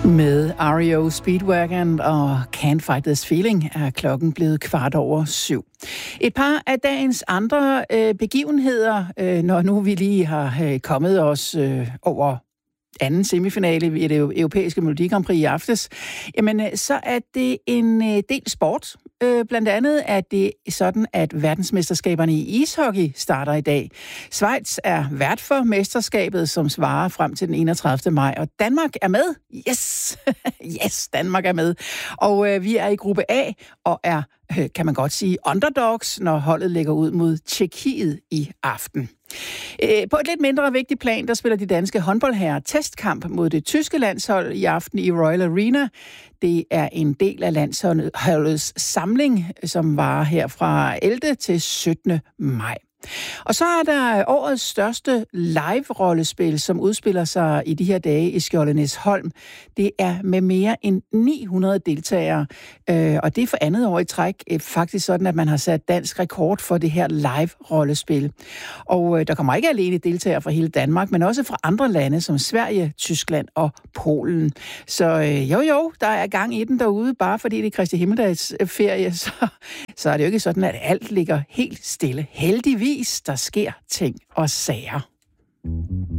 Med REO Speedwagon og Can't Fight This Feeling er klokken blevet 7:15. Et par af dagens andre begivenheder, når nu vi lige har kommet os over anden semifinale i det europæiske Melodi Grand Prix i aftes, jamen så er det en del sport. Blandt andet er det sådan, at verdensmesterskaberne i ishockey starter i dag. Schweiz er vært for mesterskabet, som svarer frem til den 31. maj, og Danmark er med. Yes! Yes, Danmark er med. Og vi er i gruppe A og er, kan man godt sige, underdogs, når holdet lægger ud mod Tjekkiet i aften. På et lidt mindre vigtigt plan, der spiller de danske håndboldherrer testkamp mod det tyske landshold i aften i Royal Arena. Det er en del af landsholdets samling, som varer her fra 11. til 17. maj. Og så er der årets største live-rollespil, som udspiller sig i de her dage i Skjoldenæsholm. Det er med mere end 900 deltagere, og det er for andet år i træk faktisk sådan, at man har sat dansk rekord for det her live-rollespil. Og der kommer ikke alene deltagere fra hele Danmark, men også fra andre lande som Sverige, Tyskland og Polen. Så der er gang i den derude, bare fordi det er Kristi Himmeldags ferie, så er det jo ikke sådan, at alt ligger helt stille. Heldigvis, der sker ting og sager.